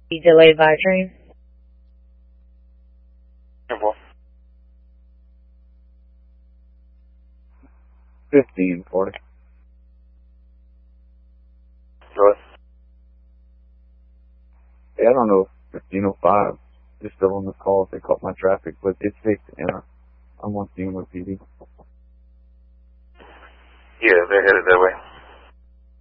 Delayed by train. 1540. Really? Yeah, I don't know if 1505 is still on the call if they caught my traffic, but it's safe to enter. I'm on scene with PD. Yeah, they're headed that way.